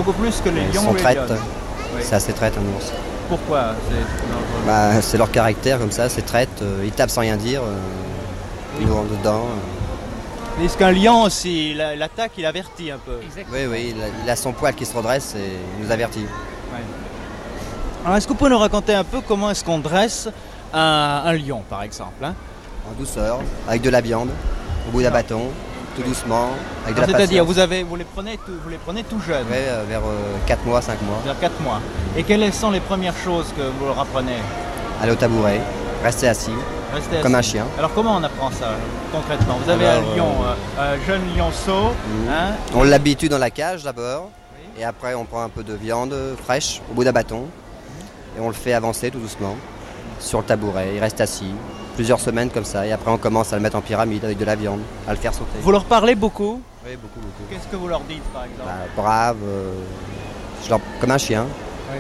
beaucoup plus que les Ils lions sont ou les traites. lionnes. Oui. C'est assez traite un ours. Pourquoi c'est... C'est leur caractère comme ça, c'est traite. Ils tapent sans rien dire. Ils nous rentrent dedans. Est-ce qu'un lion, s'il attaque, il avertit un peu? Oui, il a son poil qui se redresse et il nous avertit. Ouais. Alors, est-ce que vous pouvez nous raconter un peu comment est-ce qu'on dresse un lion, par exemple, hein? En douceur, avec de la viande, au bout d'un bâton, tout doucement, avec de la C'est-à-dire, patience. vous les prenez tout jeunes, Ouais, vers 4 mois, 5 mois. vers 4 mois. Et quelles sont les premières choses que vous leur apprenez? Aller au tabouret, rester assis, Restez comme un assis. chien. Alors comment on apprend ça concrètement? Vous avez un lion, un jeune lionceau, hein? On l'habitue dans la cage d'abord, et après on prend un peu de viande fraîche au bout d'un bâton, et on le fait avancer tout doucement sur le tabouret. Il reste assis, plusieurs semaines comme ça, et après on commence à le mettre en pyramide avec de la viande, à le faire sauter. Vous leur parlez beaucoup? Oui, beaucoup. Qu'est-ce que vous leur dites par exemple? Brave, comme un chien. Oui.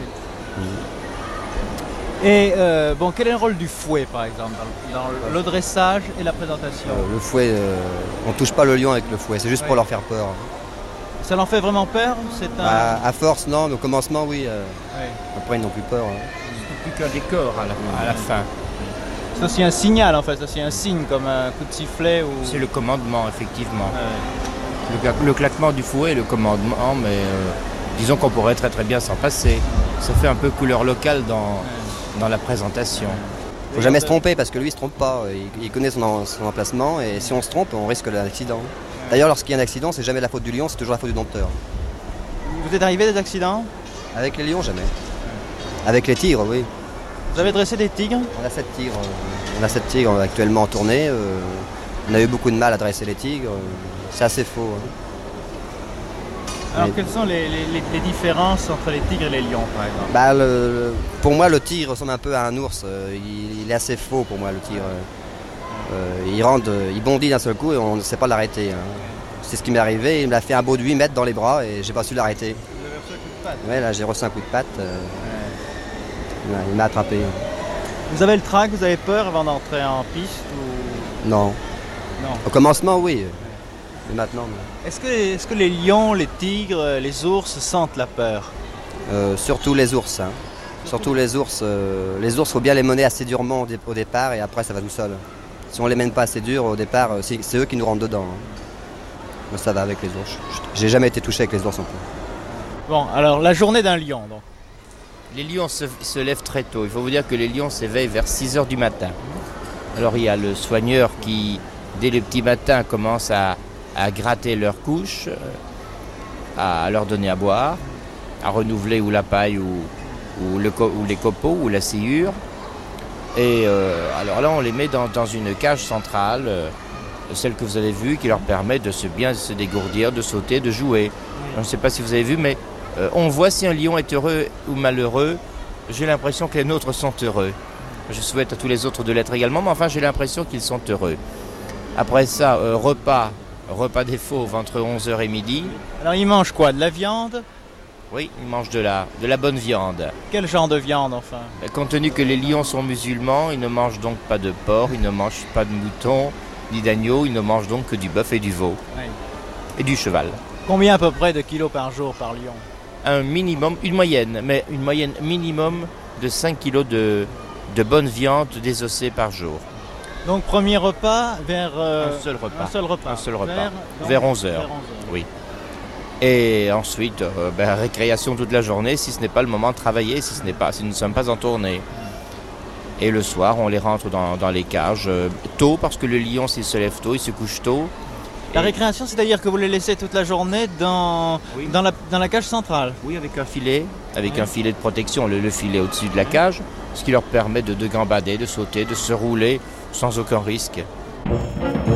Et bon, quel est le rôle du fouet par exemple dans le dressage et la présentation? Le fouet, on touche pas le lion avec le fouet, c'est juste pour leur faire peur. Ça leur fait vraiment peur? C'est un... À force, non, mais au commencement, oui. Oui. Après, ils n'ont plus peur. Plus qu'un décor à la fin. C'est aussi un signal en fait, c'est aussi un signe comme un coup de sifflet ou... C'est le commandement, effectivement. Ouais. Le claquement du fouet est le commandement, mais disons qu'on pourrait très très bien s'en passer. Ça fait un peu couleur locale dans la présentation. Faut jamais se tromper parce que lui, il se trompe pas. Il connaît son emplacement et si on se trompe, on risque l'accident. D'ailleurs, lorsqu'il y a un accident, c'est jamais la faute du lion, c'est toujours la faute du dompteur. Vous êtes arrivé des accidents? Avec les lions, jamais. Avec les tigres, oui. Vous avez dressé des tigres? On a 7 tigres. On a 7 tigres actuellement en tournée. On a eu beaucoup de mal à dresser les tigres. C'est assez faux. Alors quelles sont les différences entre les tigres et les lions par exemple? Pour moi, le tigre ressemble un peu à un ours. Il est assez faux pour moi, le tigre. Il bondit d'un seul coup et on ne sait pas l'arrêter. C'est ce qui m'est arrivé. Il me l'a fait un bond de 8 mètres dans les bras et j'ai pas su l'arrêter. Vous avez reçu un coup de patte? Ouais, là, j'ai reçu un coup de patte. Il m'a attrapé. Vous avez le trac, vous avez peur avant d'entrer en piste ou... Non. Non. Au commencement, oui. Mais maintenant, non. Est-ce que les lions, les tigres, les ours sentent la peur? Surtout les ours. Surtout les ours. Les ours, il faut bien les mener assez durement au départ et après, ça va tout seul. Si on ne les mène pas assez dur au départ, c'est eux qui nous rentrent dedans. Donc ça va avec les ours. J'ai jamais été touché avec les ours non plus. Bon, alors la journée d'un lion, donc. Les lions se lèvent très tôt. Il faut vous dire que les lions s'éveillent vers 6 h du matin. Alors il y a le soigneur qui, dès le petit matin, commence à gratter leurs couches, à leur donner à boire, à renouveler ou la paille ou les copeaux ou la sciure. Et alors là, on les met dans une cage centrale, celle que vous avez vue, qui leur permet de bien se dégourdir, de sauter, de jouer. Je ne sais pas si vous avez vu, mais on voit si un lion est heureux ou malheureux. J'ai l'impression que les nôtres sont heureux. Je souhaite à tous les autres de l'être également, mais enfin, j'ai l'impression qu'ils sont heureux. Après ça, repas des fauves entre 11 h et midi. Alors ils mangent quoi? De la viande? Oui, ils mangent de la bonne viande. Quel genre de viande enfin? Compte tenu que les lions sont musulmans, ils ne mangent donc pas de porc, ils ne mangent pas de mouton, ni d'agneau, ils ne mangent donc que du bœuf et du veau. Oui. Et du cheval. Combien à peu près de kilos par jour par lion? Un minimum, une moyenne minimum de 5 kilos de bonne viande désossée par jour. Donc premier repas vers... Un seul repas. Un seul repas. Vers 11 h. Oui. Et ensuite, récréation toute la journée, si ce n'est pas le moment de travailler, si nous ne sommes pas en tournée. Et le soir, on les rentre dans les cages tôt, parce que le lion, s'il se lève tôt, il se couche tôt. La récréation, c'est-à-dire que vous les laissez toute la journée dans la cage centrale? Oui, avec un filet de protection, le filet au-dessus de la cage, ce qui leur permet de gambader, de sauter, de se rouler sans aucun risque.